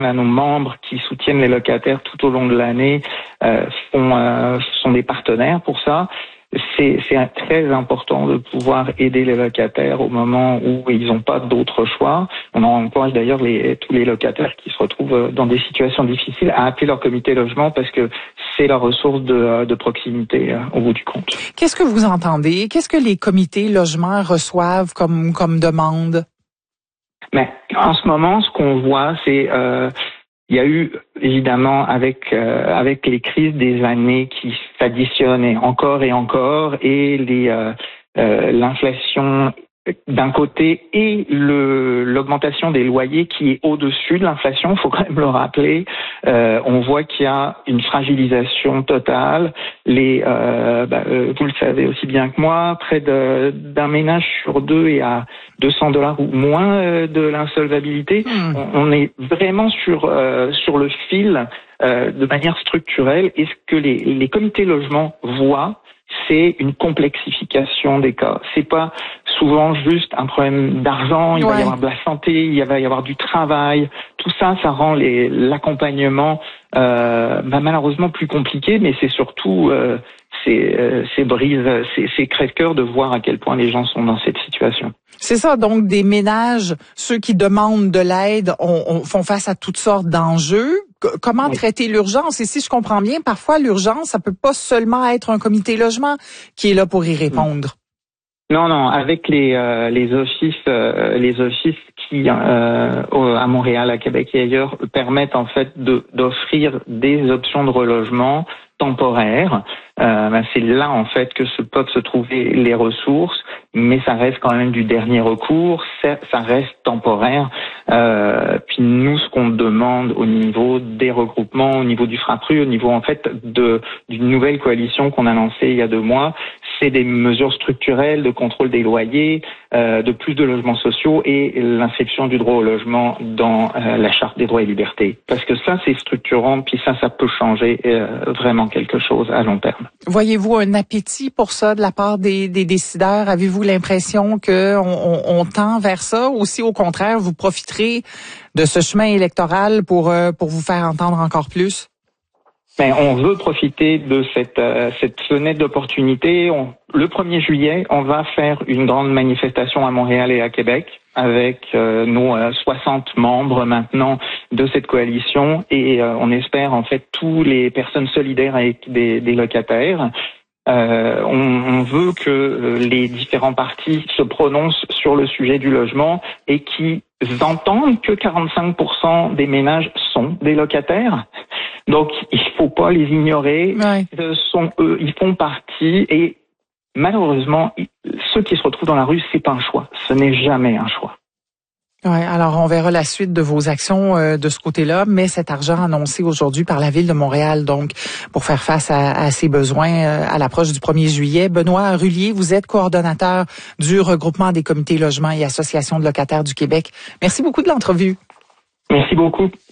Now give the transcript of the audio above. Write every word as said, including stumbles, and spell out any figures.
à nos membres qui soutiennent les locataires tout au long de l'année, euh, font, euh, sont des partenaires pour ça. C'est, c'est très important de pouvoir aider les locataires au moment où ils n'ont pas d'autre choix. On encourage d'ailleurs les, tous les locataires qui se retrouvent dans des situations difficiles à appeler leur comité logement parce que c'est la ressource de, de proximité au bout du compte. Qu'est-ce que vous entendez? Qu'est-ce que les comités logement reçoivent comme, comme demande? Mais en ce moment, ce qu'on voit, c'est euh, il y a eu évidemment avec euh, avec les crises des années qui s'additionnent encore et encore et les euh, euh, l'inflation d'un côté et le l'augmentation des loyers qui est au-dessus de l'inflation, il faut quand même le rappeler. Euh, on voit qu'il y a une fragilisation totale. Les, euh, bah, euh, vous le savez aussi bien que moi, près de, d'un ménage sur deux est à deux cents dollars ou moins euh, de l'insolvabilité. Mmh. On, on est vraiment sur euh, sur le fil euh, de manière structurelle. Et ce que les, les comités logements voient, c'est une complexification des cas. C'est pas souvent juste un problème d'argent, il ouais. va y avoir de la santé, il va y avoir du travail. Tout ça, ça rend les, l'accompagnement euh, bah, malheureusement plus compliqué, mais c'est surtout euh, c'est, euh, c'est brise, c'est, c'est crève-cœur de voir à quel point les gens sont dans cette situation. C'est ça, donc des ménages, ceux qui demandent de l'aide, on, on, font face à toutes sortes d'enjeux. Comment oui. traiter l'urgence? Et si je comprends bien, parfois l'urgence, ça peut pas seulement être un comité logement qui est là pour y répondre. Non, non, avec les euh, les offices, euh, les offices qui euh, à Montréal, à Québec et ailleurs permettent en fait de d'offrir des options de relogement temporaires. Euh, ben c'est là en fait que se peuvent se trouver les ressources, mais ça reste quand même du dernier recours, ça, ça reste temporaire. Euh, puis nous, ce qu'on demande au niveau des regroupements, au niveau du FRAPRU, au niveau en fait de d'une nouvelle coalition qu'on a lancée il y a deux mois, c'est des mesures structurelles de contrôle des loyers, euh, de plus de logements sociaux et l'inscription du droit au logement dans euh, la Charte des droits et libertés. Parce que ça, c'est structurant, puis ça, ça peut changer euh, vraiment quelque chose à long terme. Voyez-vous un appétit pour ça de la part des, des décideurs? Avez-vous l'impression qu'on on, on tend vers ça? Ou si, au contraire, vous profiterez de ce chemin électoral pour, euh, pour vous faire entendre encore plus? Ben, on veut profiter de cette, euh, cette fenêtre d'opportunité. On, le premier juillet, on va faire une grande manifestation à Montréal et à Québec avec euh, nos euh, soixante membres maintenant de cette coalition et euh, on espère en fait tous les personnes solidaires avec des, des locataires. Euh, on, on veut que euh, les différents partis se prononcent sur le sujet du logement et qu'ils entendent que quarante-cinq pour cent des ménages sont des locataires. Donc, il faut pas les ignorer. Ouais. Ce sont eux, ils font partie et malheureusement, ceux qui se retrouvent dans la rue, c'est pas un choix. Ce n'est jamais un choix. Ouais, alors on verra la suite de vos actions euh, de ce côté-là, mais cet argent annoncé aujourd'hui par la Ville de Montréal, donc pour faire face à, à ces besoins euh, à l'approche du premier juillet. Benoît Rullier, vous êtes coordonnateur du regroupement des comités logements et associations de locataires du Québec. Merci beaucoup de l'entrevue. Merci beaucoup.